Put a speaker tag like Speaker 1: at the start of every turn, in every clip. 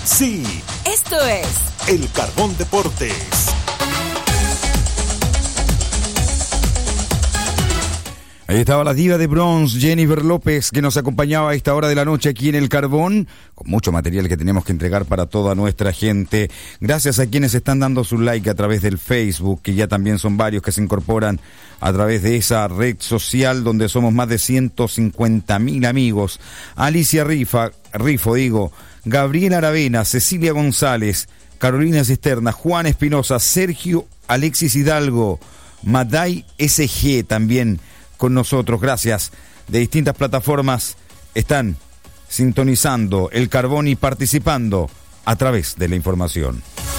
Speaker 1: Sí,
Speaker 2: esto es
Speaker 1: El Carbón Deportes.
Speaker 3: Ahí estaba la diva de bronce, Jennifer López, que nos acompañaba a esta hora de la noche aquí en El Carbón, con mucho material que tenemos que entregar para toda nuestra gente. Gracias a quienes están dando su like a través del Facebook, que ya también son varios que se incorporan a través de esa red social donde somos más de 150.000 amigos. Alicia Rifo, Gabriela Aravena, Cecilia González, Carolina Cisterna, Juan Espinosa, Sergio Alexis Hidalgo, Maday SG también con nosotros, gracias. De distintas plataformas están sintonizando El Carbón y participando a través de la información.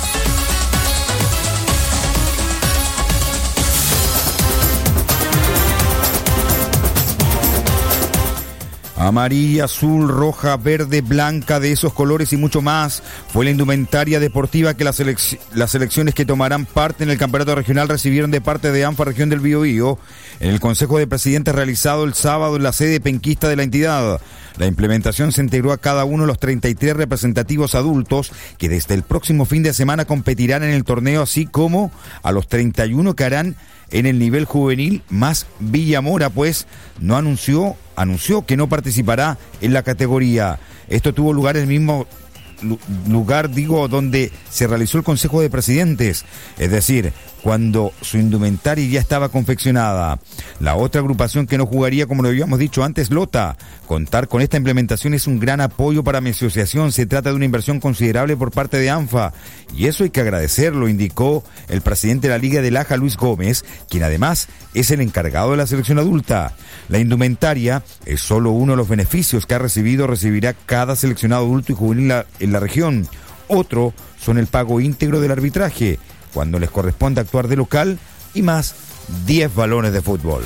Speaker 3: Amarilla, azul, roja, verde, blanca, de esos colores y mucho más fue la indumentaria deportiva que las selecciones que tomarán parte en el campeonato regional recibieron de parte de ANFA Región del Biobío en el Consejo de Presidentes realizado el sábado en la sede penquista de la entidad. La implementación se integró a cada uno de los 33 representativos adultos que desde el próximo fin de semana competirán en el torneo, así como a los 31 que harán en el nivel juvenil, más Villamora, pues anunció que no participará en la categoría. Esto tuvo lugar en el mismo lugar, donde se realizó el Consejo de Presidentes, es decir, cuando su indumentaria ya estaba confeccionada. La otra agrupación que no jugaría, como lo habíamos dicho antes, Lota. Contar con esta implementación es un gran apoyo para mi asociación. Se trata de una inversión considerable por parte de ANFA y eso hay que agradecerlo, indicó el presidente de la Liga de Laja, Luis Gómez, quien además es el encargado de la selección adulta. La indumentaria es solo uno de los beneficios que recibirá cada seleccionado adulto y juvenil en la región. Otro son el pago íntegro del arbitraje, cuando les corresponde actuar de local, y más 10 balones de fútbol.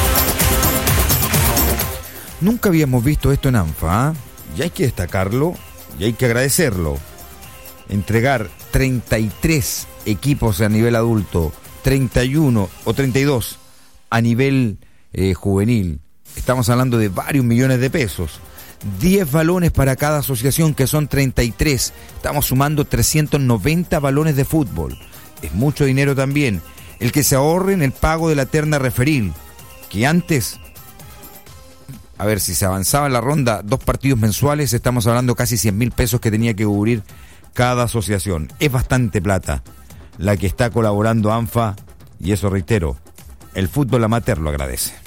Speaker 3: Nunca habíamos visto esto en ANFA, y hay que destacarlo y hay que agradecerlo. Entregar 33 equipos a nivel adulto, 31 o 32 a nivel juvenil. Estamos hablando de varios millones de pesos. 10 balones para cada asociación, que son 33. Estamos sumando 390 balones de fútbol. Es mucho dinero también. El que se ahorre en el pago de la terna referil, que antes, a ver, si se avanzaba en la ronda 2 partidos mensuales, estamos hablando casi 100.000 pesos que tenía que cubrir cada asociación. Es bastante plata la que está colaborando ANFA, y eso reitero, el fútbol amateur lo agradece.